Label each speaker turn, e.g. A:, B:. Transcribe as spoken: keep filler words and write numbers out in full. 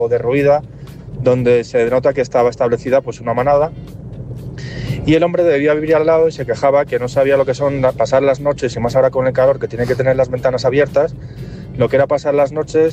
A: derruida, donde se denota que estaba establecida pues una manada. Y el hombre debía vivir al lado y se quejaba que no sabía lo que son pasar las noches, y más ahora con el calor, que tiene que tener las ventanas abiertas, lo que era pasar las noches